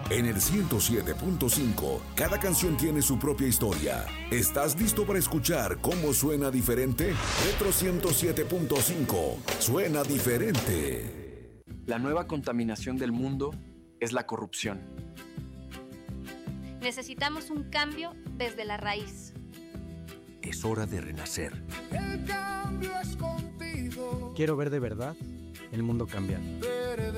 En el 107.5, cada canción tiene su propia historia. ¿Estás listo para escuchar cómo suena diferente? Retro 107.5, suena diferente. La nueva contaminación del mundo es la corrupción. Necesitamos un cambio desde la raíz. Es hora de renacer. El cambio es contigo. Quiero ver de verdad el mundo cambiar.